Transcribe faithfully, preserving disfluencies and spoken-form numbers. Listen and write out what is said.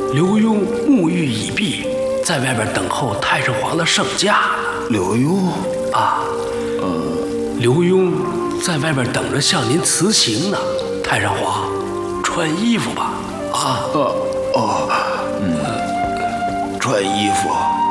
刘墉沐浴已毕，在外边等候太上皇的圣驾呢。 刘墉啊，呃，刘墉在外边等着向您辞行呢。太上皇，穿衣服吧。啊， 哦哦，嗯，穿衣服。